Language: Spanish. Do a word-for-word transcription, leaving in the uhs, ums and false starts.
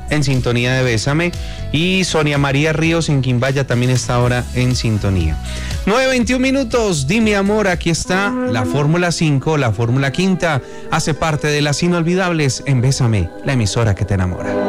en sintonía de Bésame. Y Sonia María Ríos en Quimbaya también está ahora en sintonía. nueve veintiún minutos, dime amor, aquí está la Fórmula cinco, la Fórmula Quinta. Hace parte de las inolvidables en Bésame, la emisora que te enamora.